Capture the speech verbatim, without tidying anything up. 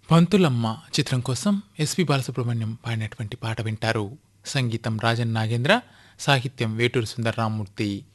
పంతులమ్మ చిత్రం కోసం ఎస్పి బాలసుబ్రహ్మణ్యం పాడినటువంటి పాట వింటారు. సంగీతం రాజన్ నాగేంద్ర, సాహిత్యం వేటూరి సుందరరామూర్తి.